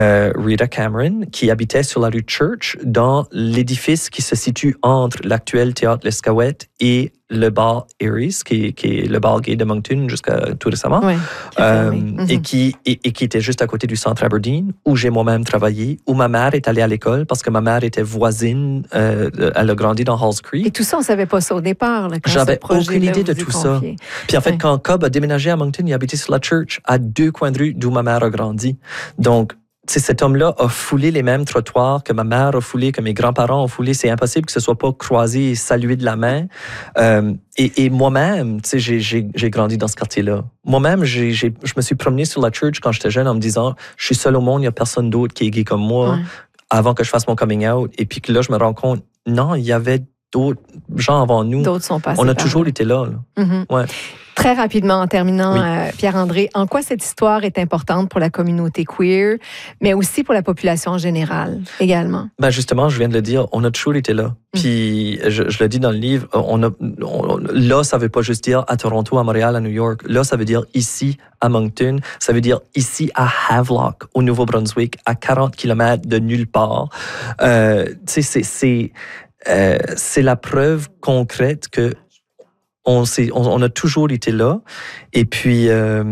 Rita Cameron, qui habitait sur la rue Church, dans l'édifice qui se situe entre l'actuel théâtre L'Escaouette et le bar Aries, qui est le bar gay de Moncton jusqu'à tout récemment, et qui était juste à côté du centre Aberdeen, où j'ai moi-même travaillé, où ma mère est allée à l'école, parce que ma mère était voisine, elle a grandi dans Halls Creek. Et tout ça, on ne savait pas ça au départ. Là, j'avais aucune idée de tout ça. Puis en fait, quand Cobb a déménagé à Moncton, il habitait sur la Church, à 2 coins de rue d'où ma mère a grandi. Donc, cet homme-là a foulé les mêmes trottoirs que ma mère a foulé, que mes grands-parents ont foulé. C'est impossible que ce ne soit pas croisé et salué de la main. Et moi-même, j'ai grandi dans ce quartier-là. Moi-même, je me suis promené sur la Church quand j'étais jeune en me disant, je suis seul au monde, il n'y a personne d'autre qui est gay comme moi, avant que je fasse mon coming out. Et puis que là, je me rends compte, non, il y avait d'autres gens avant nous. D'autres sont passés. On a toujours été là. Ouais. Très rapidement, en terminant, Pierre-André, en quoi cette histoire est importante pour la communauté queer, mais aussi pour la population en général également? Ben justement, je viens de le dire, on a toujours été là. Puis, je le dis dans le livre, là, ça veut pas juste dire à Toronto, à Montréal, à New York. Là, ça veut dire ici, à Moncton. Ça veut dire ici, à Havelock, au Nouveau-Brunswick, à 40 km de nulle part. C'est la preuve concrète que on a toujours été là. Et puis,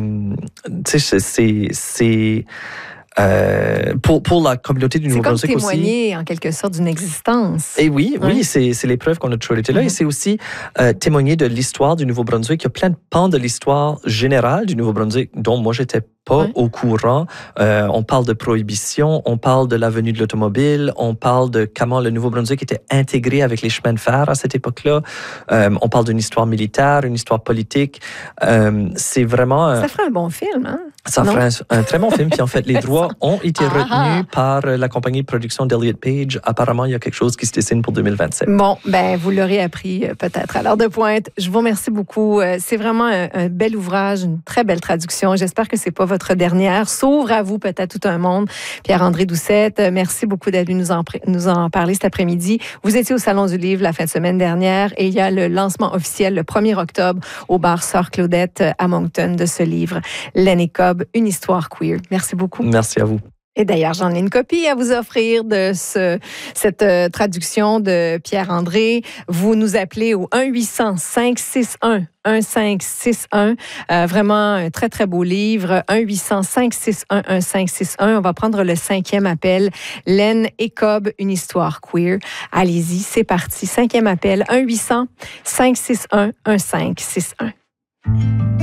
pour la communauté du Nouveau-Brunswick aussi. C'est comme témoigner, en quelque sorte, d'une existence. Et oui, c'est les preuves qu'on a toujours été là. Et c'est aussi témoigner de l'histoire du Nouveau-Brunswick. Il y a plein de pans de l'histoire générale du Nouveau-Brunswick dont moi, j'étais pas au courant. On parle de prohibition, on parle de la venue de l'automobile, on parle de comment le Nouveau-Brunswick était intégré avec les chemins de fer à cette époque-là. On parle d'une histoire militaire, une histoire politique. C'est vraiment... ça ferait un bon film, hein? Ça ferait un très bon film. Puis en fait, les droits ont été retenus par la compagnie de production d'Elliott Page. Apparemment, il y a quelque chose qui se dessine pour 2027. Bon, ben vous l'aurez appris peut-être à l'heure de pointe. Je vous remercie beaucoup. C'est vraiment un bel ouvrage, une très belle traduction. J'espère que c'est pas votre dernière. S'ouvre à vous peut-être tout un monde. Pierre-André Doucette, merci beaucoup d'être venu nous en parler cet après-midi. Vous étiez au Salon du Livre la fin de semaine dernière et il y a le lancement officiel le 1er octobre au bar Sœur Claudette à Moncton de ce livre, Len et Cobb, une histoire queer. Merci beaucoup. Merci à vous. Et d'ailleurs, j'en ai une copie à vous offrir de cette traduction de Pierre-André. Vous nous appelez au 1-800-561-1561. Vraiment un très, très beau livre. 1-800-561-1561. On va prendre le 5e appel. Len et Cobb, une histoire queer. Allez-y, c'est parti. 5e appel. 1-800-561-1561.